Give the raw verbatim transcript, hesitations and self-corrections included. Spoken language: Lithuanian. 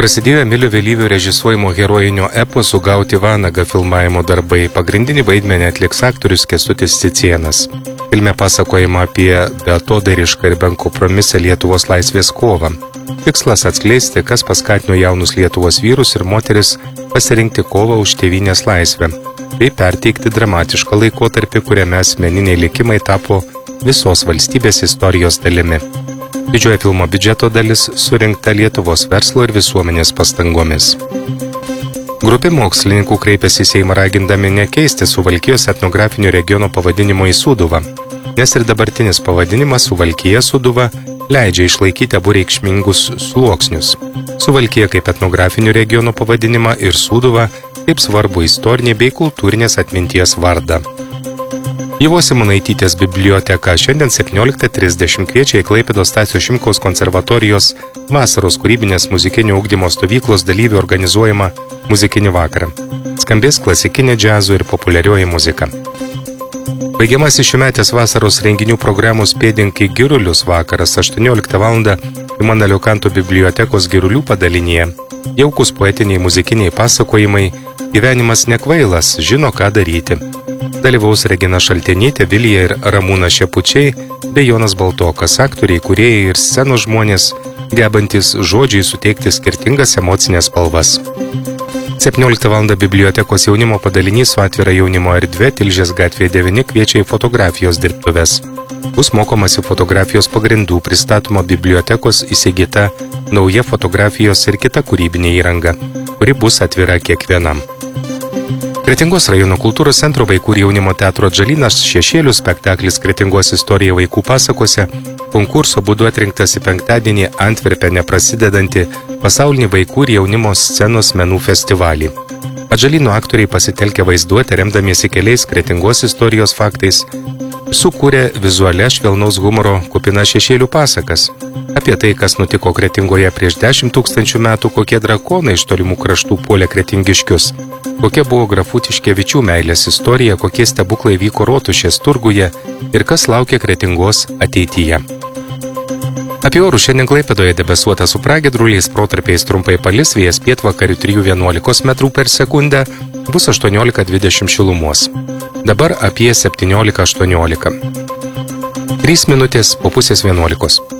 Prasidėjo Emilio Vėlyvio režisuojamo herojinio epo Sugauti vanagą filmavimo darbai. Pagrindinį vaidmenį atliks aktorius Kęstutis Cicėnas. Filme pasakojama apie beatodairišką ir benkompromisę Lietuvos laisvės kovą. Tikslas atskleisti, kas paskatino jaunus Lietuvos vyrus ir moteris pasirinkti kovą už tėvynės laisvę. Tai perteikti dramatišką laikotarpį, kuriame asmeniniai likimai tapo visos valstybės istorijos dalimi. Didžioji filmo biudžeto dalis surinkta Lietuvos verslo ir visuomenės pastangomis. Grupė mokslininkų kreipėsi į Seimą ragindami nekeisti Suvalkijos etnografinio regiono pavadinimo į Sūduvą, nes ir dabartinis pavadinimas Suvalkija Sūduva leidžia išlaikyti abu reikšmingus sluoksnius. Suvalkija kaip etnografinio regiono pavadinimą ir Sūduva kaip svarbu istorinį bei kultūrinės atminties vardą. Ievos Simonaitytės biblioteka šiandien septynioliktą trisdešimt kviečia į Klaipėdos Stasio Šimkaus konservatorijos vasaros kūrybinės muzikinio ugdymo stovyklos dalyvių organizuojamą muzikinį vakarą. Skambės klasikinė džiazo ir populiarioji muzika. Baigiamasis šiųmetės vasaros renginių programos Pėdinkai Girulius vakaras aštuonioliktą valandą Imanalio Kanto bibliotekos Girulių padalinyje. Jaukus poetiniai muzikiniai pasakojimai, gyvenimas nekvailas, žino ką daryti. Dalyvaus Regina Šaltenytė, Vilija ir Ramūnas Šepučiai bei Jonas Baltokas, aktoriai, kūrėjai ir scenos žmonės, gebantis žodžiai suteikti skirtingas emocinės spalvas. septynioliktą valandą bibliotekos jaunimo padalinys su atvira jaunimo erdvė Tilžės gatvėje devyni kviečia į fotografijos dirbtuves. Bus mokomasi fotografijos pagrindų, pristatoma bibliotekos įsigyta nauja fotografijos ir kita kūrybinė įranga, kuri bus atvira kiekvienam. Kretingos rajono kultūros centro vaikų ir jaunimo teatro Atžalynas šešėlių spektaklis Kretingos istorija vaikų pasakose konkurso būdu atrinktas į penktadienį Antverpene prasidedantį pasaulinį vaikų ir jaunimo scenos menų festivalį. Atžalyno aktoriai pasitelkę vaizduotę, remdamiesi keliais Kretingos istorijos faktais, sukūrė vizualią švelnaus humoro kupiną šešėlių pasakas. Apie tai, kas nutiko Kretingoje prieš dešimt tūkstančių metų, kokie drakonai iš tolimų kraštų puolė kretingiškius, kokia buvo grafų Tiškevičių meilės istorija, kokie stebuklai vyko Rotušės turguje ir kas laukia Kretingos ateityje. Apie orus šiandien Klaipėdoje debesuota su pragiedruliais, protarpiais trumpai palis, vėjas pietvakarių trijų vienuolikos metrų per sekundę, bus aštuoniolika dvidešimt šilumos. Dabar apie septyniolika aštuoniolika. trys minutės po pusės vienuolikos.